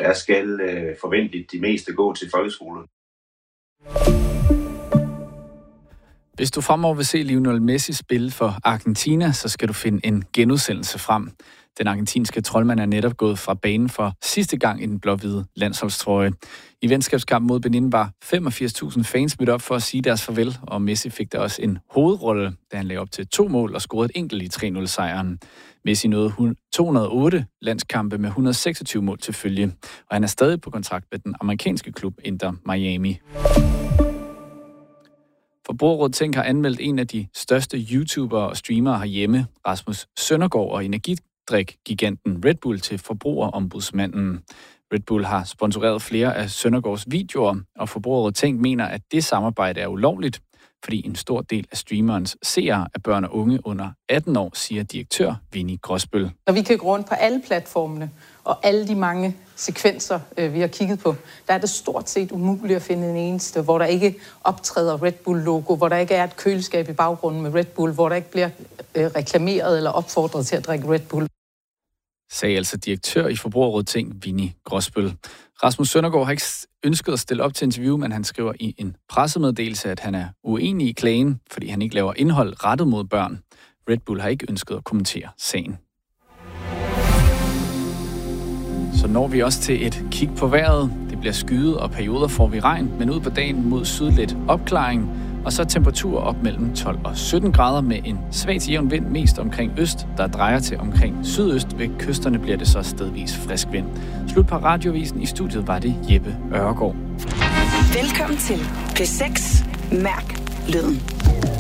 der skal forventeligt de meste gå til folkeskolen. Hvis du fremover vil se Lionel Messi spille for Argentina, så skal du finde en genudsendelse frem. Den argentinske troldmand er netop gået fra banen for sidste gang i den blå-hvide landsholdstrøje. I venskabskampen mod Benin var 85.000 fans mødt op for at sige deres farvel, og Messi fik da også en hovedrolle, da han lagde op til 2 mål og scorede et enkelt i 3-0-sejren. Messi nåede 208 landskampe med 126 mål til følge, og han er stadig på kontrakt med den amerikanske klub Inter Miami. Forbrugerrådet Tænk har anmeldt en af de største YouTubere og streamere herhjemme, Rasmus Søndergaard, og energidrik-giganten Red Bull til forbrugerombudsmanden. Red Bull har sponsoreret flere af Søndergaards videoer, og Forbrugerrådet Tænk mener, at det samarbejde er ulovligt, fordi en stor del af streamerens seere er børn og unge under 18 år, siger direktør Vinnie Gråsbøl. Når vi kigger rundt på alle platformene og alle de mange sekvenser, vi har kigget på, der er det stort set umuligt at finde en eneste, hvor der ikke optræder Red Bull-logo, hvor der ikke er et køleskab i baggrunden med Red Bull, hvor der ikke bliver reklameret eller opfordret til at drikke Red Bull. Sagde altså direktør i Forbrugerrådet Tænk, Vinnie Gråsbøl. Rasmus Søndergaard har ikke ønsket at stille op til interview, men han skriver i en pressemeddelelse, at han er uenig i klagen, fordi han ikke laver indhold rettet mod børn. Red Bull har ikke ønsket at kommentere sagen. Så når vi også til et kig på vejret. Det bliver skyet, og perioder får vi regn, men ud på dagen mod sydligt opklaring, og så temperaturer op mellem 12 og 17 grader med en svag til jævn vind mest omkring øst, der drejer til omkring sydøst. Ved kysterne bliver det så stedvis frisk vind. Slut på radiovisen. I studiet var det Jeppe Ørgaard. Velkommen til P6 Mærk Lyden.